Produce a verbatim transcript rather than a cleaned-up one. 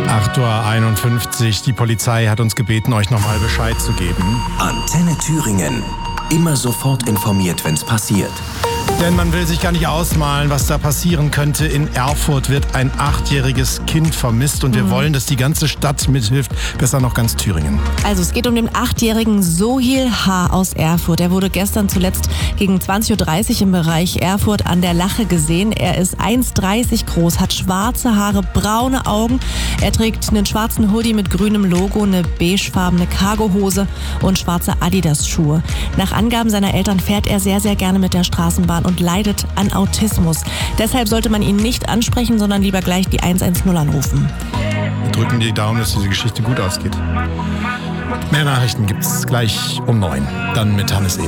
acht Uhr einundfünfzig. Die Polizei hat uns gebeten, euch nochmal Bescheid zu geben. Antenne Thüringen. Immer sofort informiert, wenn's passiert. Denn man will sich gar nicht ausmalen, was da passieren könnte. In Erfurt wird ein achtjähriges Kind vermisst und wir mhm. wollen, dass die ganze Stadt mithilft. Besser noch ganz Thüringen. Also es geht um den achtjährigen Sohil H. aus Erfurt. Er wurde gestern zuletzt gegen zwanzig Uhr dreißig im Bereich Erfurt an der Lache gesehen. Er ist eins Komma dreißig groß, hat schwarze Haare, braune Augen. Er trägt einen schwarzen Hoodie mit grünem Logo, eine beigefarbene Cargohose und schwarze Adidas-Schuhe. Nach Angaben seiner Eltern fährt er sehr, sehr gerne mit der Straßenbahn und leidet an Autismus. Deshalb sollte man ihn nicht ansprechen, sondern lieber gleich die eins eins null anrufen. Wir drücken die Daumen, dass diese Geschichte gut ausgeht. Mehr Nachrichten gibt's gleich um neun. Dann mit Hannes Eben.